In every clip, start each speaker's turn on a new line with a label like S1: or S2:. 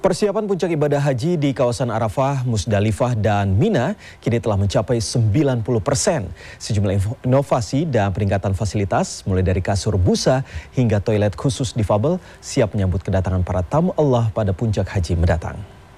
S1: Persiapan puncak ibadah haji di kawasan Arafah, Musdalifah, dan Mina kini telah mencapai 90%. Sejumlah inovasi dan peningkatan fasilitas, mulai dari kasur busa hingga toilet khusus difabel, siap menyambut kedatangan para tamu Allah pada puncak haji mendatang.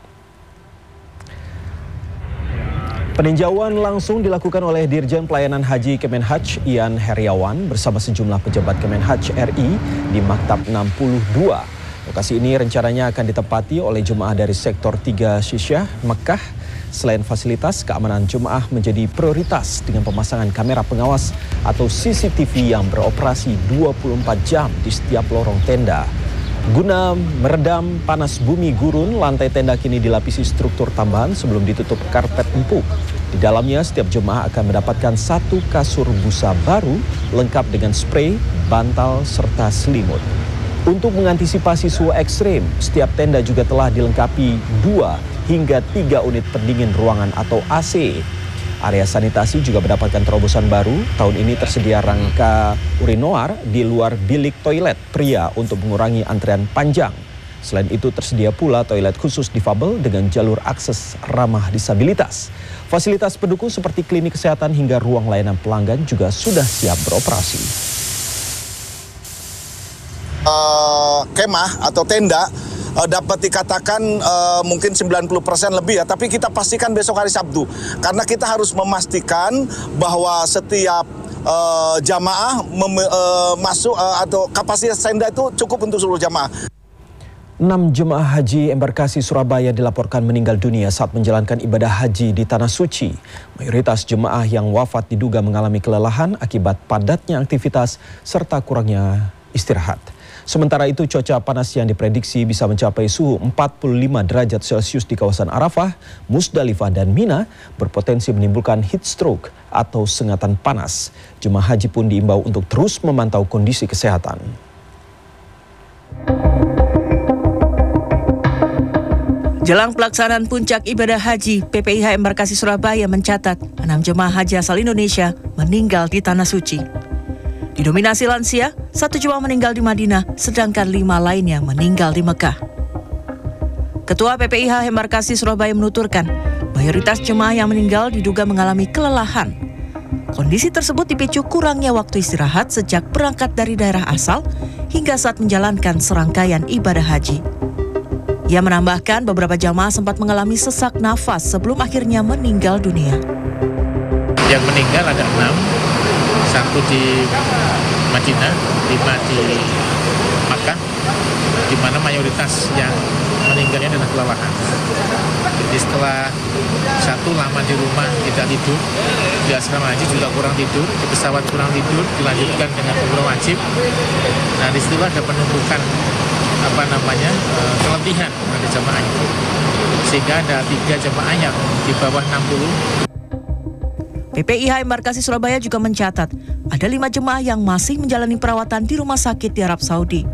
S1: Peninjauan langsung dilakukan oleh Dirjen Pelayanan Haji Kemenhaj Ian Heriawan bersama sejumlah pejabat Kemenhaj RI di Maktab 62. Lokasi ini rencananya akan ditempati oleh jemaah dari sektor 3 Syiah Mekah. Selain fasilitas, keamanan jemaah menjadi prioritas dengan pemasangan kamera pengawas atau CCTV yang beroperasi 24 jam di setiap lorong tenda. Guna meredam panas bumi gurun, lantai tenda kini dilapisi struktur tambahan sebelum ditutup karpet empuk. Di dalamnya, setiap jemaah akan mendapatkan satu kasur busa baru lengkap dengan spray, bantal, serta selimut. Untuk mengantisipasi suhu ekstrim, setiap tenda juga telah dilengkapi 2 hingga 3 unit pendingin ruangan atau AC. Area sanitasi juga mendapatkan terobosan baru. Tahun ini tersedia rangka urinoir di luar bilik toilet pria untuk mengurangi antrian panjang. Selain itu tersedia pula toilet khusus difabel dengan jalur akses ramah disabilitas. Fasilitas pendukung seperti klinik kesehatan hingga ruang layanan pelanggan juga sudah siap beroperasi.
S2: Kemah atau tenda dapat dikatakan mungkin 90% lebih ya, tapi kita pastikan besok hari Sabtu karena kita harus memastikan bahwa setiap jamaah masuk atau kapasitas tenda itu cukup untuk seluruh jamaah.
S1: 6 jemaah haji embarkasi Surabaya dilaporkan meninggal dunia saat menjalankan ibadah haji di Tanah Suci. Mayoritas jemaah yang wafat diduga mengalami kelelahan akibat padatnya aktivitas serta kurangnya istirahat. Sementara itu, cuaca panas yang diprediksi bisa mencapai suhu 45 derajat Celcius di kawasan Arafah, Musdalifah, dan Mina berpotensi menimbulkan heat stroke atau sengatan panas. Jemaah haji pun diimbau untuk terus memantau kondisi kesehatan.
S3: Jelang pelaksanaan puncak ibadah haji, PPIH Embarkasi Surabaya mencatat 6 jemaah haji asal Indonesia meninggal di Tanah Suci. Didominasi lansia, 1 jemaah meninggal di Madinah, sedangkan 5 lainnya meninggal di Mekah. Ketua PPIH Embarkasi Surabaya menuturkan, mayoritas jemaah yang meninggal diduga mengalami kelelahan. Kondisi tersebut dipicu kurangnya waktu istirahat sejak berangkat dari daerah asal hingga saat menjalankan serangkaian ibadah haji. Ia menambahkan beberapa jamaah sempat mengalami sesak nafas sebelum akhirnya meninggal dunia.
S4: Yang meninggal ada 6. 1 di Madinah, 5 di Makkah, di mana mayoritas yang meninggalnya adalah kelelahan. Jadi setelah 1 lama di rumah tidak tidur, di asrama haji juga kurang tidur, di pesawat kurang tidur, dilanjutkan dengan umroh wajib. Nah, disitulah ada penumpukan keletihan pada jemaah itu. Sehingga ada 3 jemaah yang di bawah 60.
S3: PPIH Embarkasi Surabaya juga mencatat ada 5 jemaah yang masih menjalani perawatan di rumah sakit di Arab Saudi.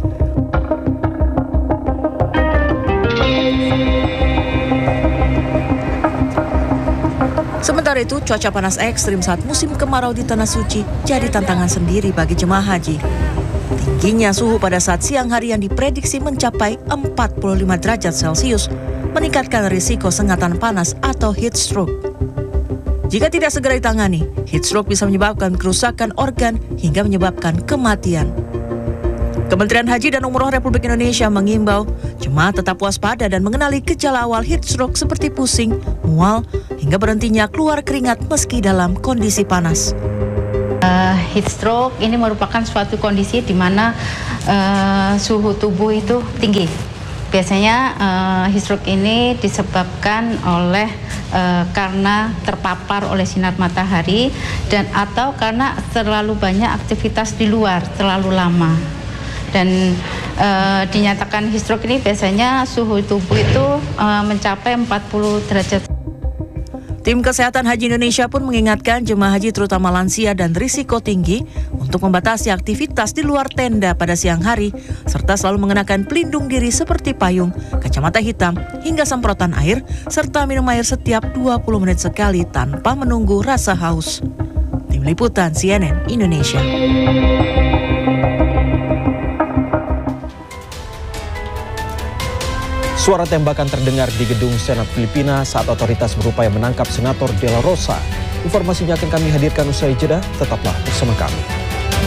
S3: Sementara itu, cuaca panas ekstrim saat musim kemarau di Tanah Suci jadi tantangan sendiri bagi jemaah haji. Tingginya suhu pada saat siang hari yang diprediksi mencapai 45 derajat Celcius meningkatkan risiko sengatan panas atau heat stroke. Jika tidak segera ditangani, heat stroke bisa menyebabkan kerusakan organ hingga menyebabkan kematian. Kementerian Haji dan Umroh Republik Indonesia mengimbau jemaah tetap waspada dan mengenali gejala awal heat stroke seperti pusing, mual, hingga berhentinya keluar keringat meski dalam kondisi panas.
S5: Heat stroke ini merupakan suatu kondisi di mana suhu tubuh itu tinggi. Biasanya heat stroke ini disebabkan oleh karena terpapar oleh sinar matahari dan atau karena terlalu banyak aktivitas di luar terlalu lama. Dan dinyatakan heat stroke ini biasanya suhu tubuh itu mencapai 40 derajat.
S3: Tim Kesehatan Haji Indonesia pun mengingatkan jemaah haji terutama lansia dan risiko tinggi untuk membatasi aktivitas di luar tenda pada siang hari, serta selalu mengenakan pelindung diri seperti payung, kacamata hitam, hingga semprotan air, serta minum air setiap 20 menit sekali tanpa menunggu rasa haus. Tim Liputan CNN Indonesia.
S1: Suara tembakan terdengar di gedung Senat Filipina saat otoritas berupaya menangkap Senator De La Rosa. Informasinya akan kami hadirkan usai jeda, tetaplah bersama kami.